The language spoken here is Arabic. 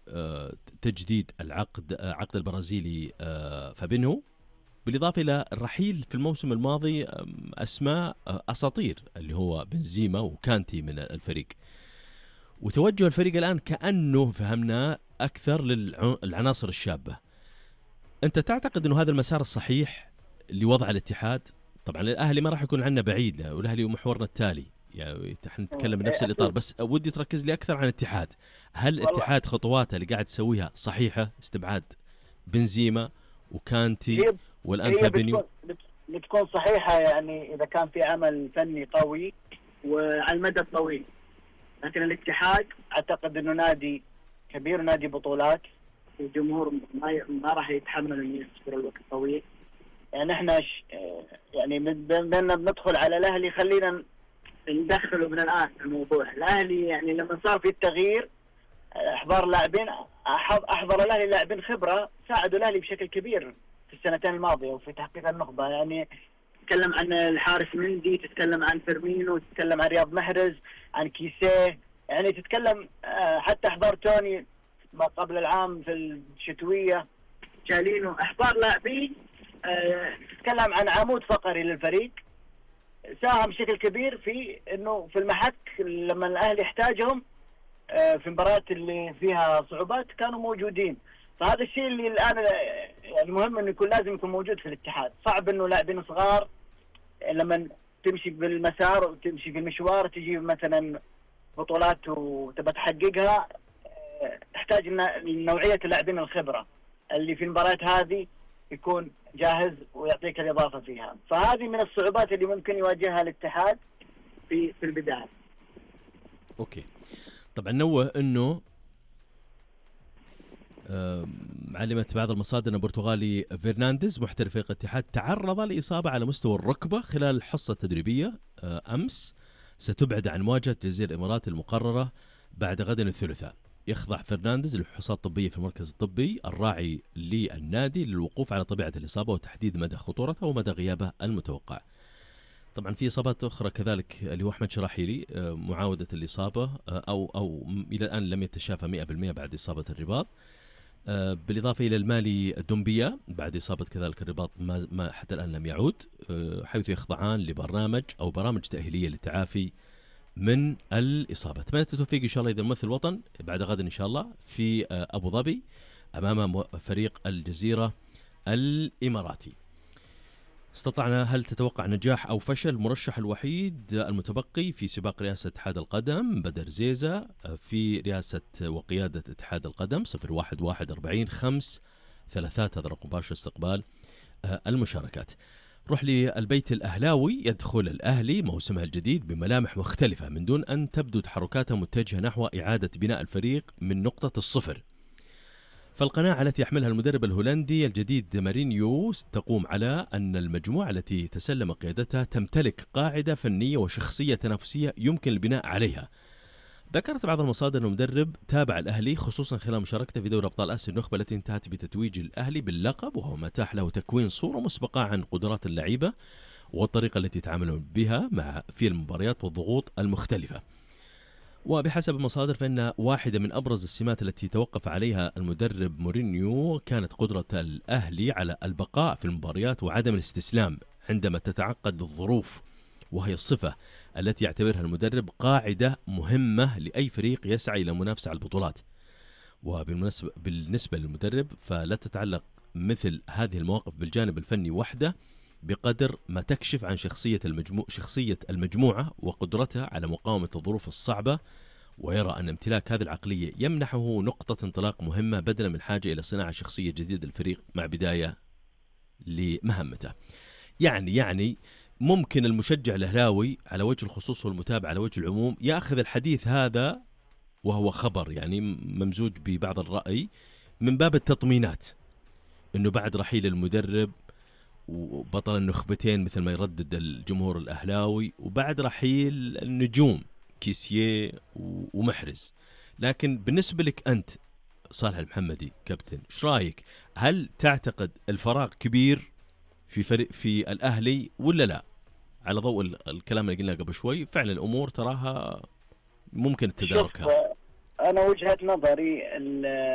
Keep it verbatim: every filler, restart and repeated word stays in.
تجديد العقد عقد البرازيلي فابينهو، بالإضافة إلى الرحيل في الموسم الماضي أسماء أساطير اللي هو بنزيما وكانتي من الفريق. وتوجه الفريق الآن كأنه فهمنا أكثر للعناصر الشابة. أنت تعتقد أنه هذا المسار الصحيح لوضع الاتحاد؟ طبعا الأهلي ما راح يكون عنا بعيد له، والأهلي محورنا التالي يعني نحن نتكلم بنفس الإطار، بس ودي تركز لي أكثر عن الاتحاد. هل الاتحاد خطواته اللي قاعد تسويها صحيحة؟ استبعاد بنزيما وكانتي والآن فابينيو بتكون صحيحة يعني إذا كان في عمل فني قوي وعلى المدى الطويل. لكن الاتحاد أعتقد أنه نادي كبير، نادي بطولات، الجمهور ما ما راح يتحمل أن يصبر الوقت طويل. يعني إحنا يعني بدنا بندخل على الأهلي، خلينا ندخله من الآن الموضوع. الأهلي يعني لما صار في التغيير احضار لاعبين، احضر الاهلي لاعبين خبره ساعدوا الاهلي بشكل كبير في السنتين الماضيه وفي تحقيق النخبه. يعني تتكلم عن الحارس مندي، تتكلم عن فيرمينو، تتكلم عن رياض محرز، عن كيسيه، يعني تتكلم حتى احضار توني ما قبل العام في الشتويه، شالينو، احضار لاعبين. تتكلم عن عمود فقري للفريق ساهم بشكل كبير في انه في المحك لما الاهلي احتاجهم في مباريات اللي فيها صعوبات كانوا موجودين. فهذا الشيء اللي الآن يعني مهم انه يكون لازم يكون موجود في الاتحاد. صعب انه لاعبين صغار لما تمشي بالمسار وتمشي في المشوار تجي مثلا بطولات وتبى تحققها، تحتاج نوعية اللاعبين الخبرة اللي في المباريات هذه يكون جاهز ويعطيك الإضافة فيها. فهذه من الصعوبات اللي ممكن يواجهها الاتحاد في في البداية. اوكي، طبعا نوه انه علمت بعض المصادر ان البرتغالي فرنانديز محترف فريق الاتحاد تعرض لاصابه على مستوى الركبه خلال الحصه التدريبيه امس، ستبعد عن مواجهه جزيره الامارات المقرره بعد غد الثلاثاء. يخضع فرنانديز لفحوصات طبيه في المركز الطبي الراعي للنادي للوقوف على طبيعه الاصابه وتحديد مدى خطورتها ومدى غيابه المتوقع. طبعا في اصابات اخرى كذلك اللي هو احمد شراحيلي معاوده الاصابه او او الى الان لم يتشافى مئة بالمئة بعد اصابه الرباط، بالاضافه الى المالي دومبيا بعد اصابه كذلك الرباط ما حتى الان لم يعود، حيث يخضعان لبرنامج او برامج تاهيليه للتعافي من الاصابه. اتمنى التوفيق ان شاء الله اذا الممثل الوطن بعد غد ان شاء الله في ابو ظبي امام فريق الجزيره الاماراتي. استطعنا، هل تتوقع نجاح أو فشل المرشح الوحيد المتبقي في سباق رئاسة اتحاد القدم بدر زيزة في رئاسة وقيادة اتحاد القدم؟ صفر واحد واحد أربعين خمس ثلاثات، هذا رقم مباشر استقبال المشاركات. روح للبيت الأهلاوي. يدخل الأهلي موسمها الجديد بملامح مختلفة من دون أن تبدو تحركاتها متجهة نحو إعادة بناء الفريق من نقطة الصفر. فالقناعة التي يحملها المدرب الهولندي الجديد مارينيو تقوم على أن المجموعة التي تسلم قيادتها تمتلك قاعدة فنية وشخصية تنافسية يمكن البناء عليها. ذكرت بعض المصادر أن المدرب تابع الأهلي خصوصا خلال مشاركته في دوري أبطال آسيا النخبة التي انتهت بتتويج الأهلي باللقب، وهو متاح له تكوين صورة مسبقة عن قدرات اللعيبة والطريقة التي يتعاملون بها مع في المباريات والضغوط المختلفة. وبحسب المصادر فإن واحدة من أبرز السمات التي توقف عليها المدرب مورينيو كانت قدرة الأهلي على البقاء في المباريات وعدم الاستسلام عندما تتعقد الظروف، وهي الصفة التي يعتبرها المدرب قاعدة مهمة لأي فريق يسعى إلى منافسة على البطولات. وبالمناسبة بالنسبة للمدرب فلا تتعلق مثل هذه المواقف بالجانب الفني وحده بقدر ما تكشف عن شخصية المجموعة شخصية المجموعة وقدرتها على مقاومة الظروف الصعبة، ويرى أن امتلاك هذه العقلية يمنحه نقطة انطلاق مهمة بدلا من حاجة إلى صناعة شخصية جديدة للفريق مع بداية لمهمته. يعني يعني ممكن المشجع الأهلاوي على وجه الخصوص والمتابع على وجه العموم يأخذ الحديث هذا وهو خبر يعني ممزوج ببعض الرأي من باب التطمينات، أنه بعد رحيل المدرب وبطل النخبتين مثل ما يردد الجمهور الأهلاوي وبعد رحيل النجوم كيسيه ومحرز. لكن بالنسبة لك أنت صالح المحمدي كابتن، ايش رايك؟ هل تعتقد الفراغ كبير في فريق في الأهلي ولا لا؟ على ضوء الكلام اللي قلنا قبل شوي فعلا الأمور تراها ممكن تداركها. أنا وجهة نظري